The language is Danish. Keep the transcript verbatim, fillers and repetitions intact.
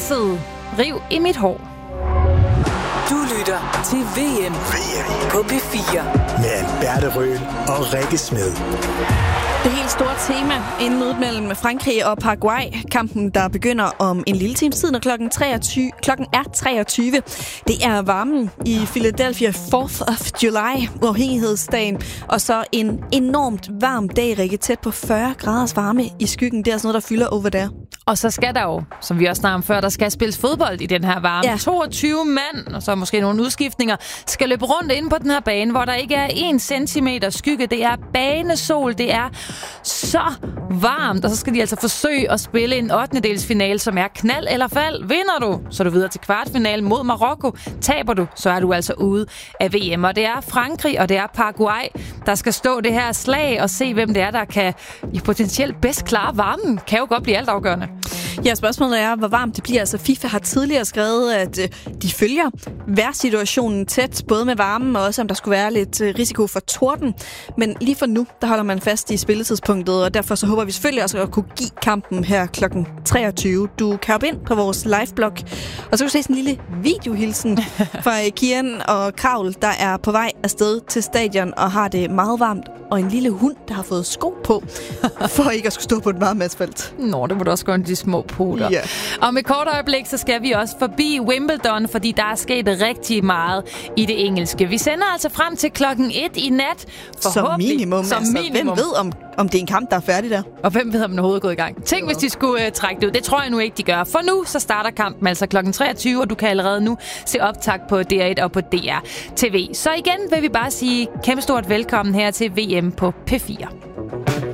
Basset, Riv i mit hår. Du lytter til V M, V M på P fire. Med Alberte Røhl og Rikke Smed. Det helt store tema inden mødet mellem Frankrig og Paraguay. Kampen, der begynder om en lille times tid, når klokken, treogtyve, klokken er treogtyve. Det er varmen i Philadelphia fourth of July, uafhængighedsdagen. Og så en enormt varm dag, Rikke, tæt på fyrre graders varme i skyggen. Det er sådan noget, der fylder over der. Og så skal der jo, som vi også snakkede om før, der skal spilles fodbold i den her varme. Ja. toogtyve mand, og så måske nogle udskiftninger, skal løbe rundt inde på den her bane, hvor der ikke er en centimeter skygge. Det er banesol, det er så varmt, og så skal de altså forsøge at spille en ottendedelsfinale, som er knald eller fald. Vinder du, så er du videre til kvartfinalen mod Marokko. Taber du, så er du altså ude af V M. Og det er Frankrig, og det er Paraguay, der skal stå det her slag og se, hvem det er, der kan i potentielt bedst klare varmen. Kan jo godt blive altafgørende. Ja, spørgsmålet er, hvor varmt det bliver. Altså, FIFA har tidligere skrevet, at øh, de følger vejrsituationen tæt, både med varmen og også, om der skulle være lidt øh, risiko for torden. Men lige for nu, der holder man fast i spilletidspunktet, og derfor så håber vi selvfølgelig også at kunne give kampen her klokken treogtyve. Du kan hoppe ind på vores liveblog, og så kan du se sådan en lille videohilsen fra Kian og Kravl, der er på vej afsted til stadion og har det meget varmt, og en lille hund, der har fået sko på, for ikke at skulle stå på et varmt asfalt. Nå, det må du også gøre de små poter. Ja. Og med kort øjeblik, så skal vi også forbi Wimbledon, fordi der er sket rigtig meget i det engelske. Vi sender altså frem til klokken et i nat. Som minimum. Som altså, minimum. Hvem ved, om, om det er en kamp, der er færdig der? Og hvem ved, om den overhovedet er gået i gang? Tænk, hvis de skulle uh, trække det ud. Det tror jeg nu ikke, de gør. For nu, så starter kampen altså klokken treogtyve, og du kan allerede nu se optag på D R et og på D R T V. Så igen vil vi bare sige kæmpestort velkommen her til V M på P fire.